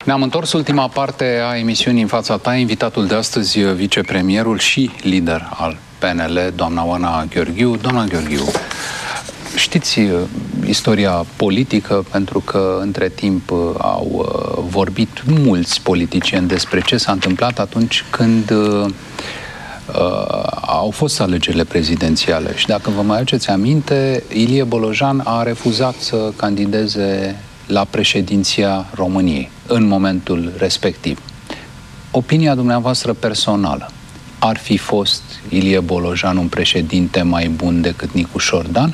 Ne-am întors ultima parte a emisiunii În fața ta. Invitatul de astăzi, vicepremierul și lider al PNL, doamna Oana Gheorghiu. Doamna Gheorghiu, știți istoria politică, pentru că între timp au vorbit mulți politicieni despre ce s-a întâmplat atunci când au fost alegerile prezidențiale. Și dacă vă mai aduceți aminte, Ilie Bolojan a refuzat să candideze la președinția României în momentul respectiv. Opinia dumneavoastră personală: ar fi fost Ilie Bolojan un președinte mai bun decât Nicu Șordan?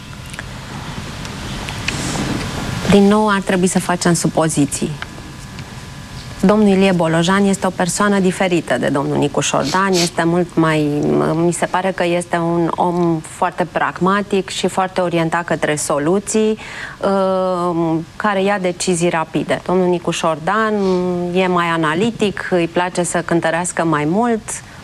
Din nou ar trebui să facem supoziții. Domnul Ilie Bolojan este o persoană diferită de domnul Nicu Șordan, este mult mai... Mi se pare că este un om foarte pragmatic și foarte orientat către soluții, care ia decizii rapide. Domnul Nicu Șordan e mai analitic, îi place să cântărească mai mult,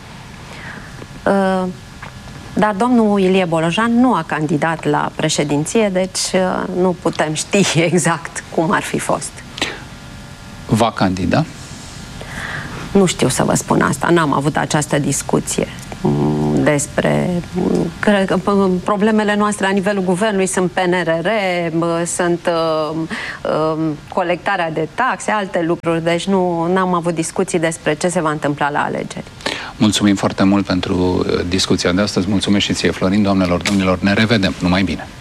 dar domnul Ilie Bolojan nu a candidat la președinție, deci nu putem ști exact cum ar fi fost. Va candida? Nu știu să vă spun asta, n-am avut această discuție despre... Cred că problemele noastre la nivelul guvernului sunt PNRR, sunt colectarea de taxe, alte lucruri, deci n-am avut discuții despre ce se va întâmpla la alegeri. Mulțumim foarte mult pentru discuția de astăzi, mulțumesc și ție, Florin. Doamnelor, domnilor, ne revedem, numai bine!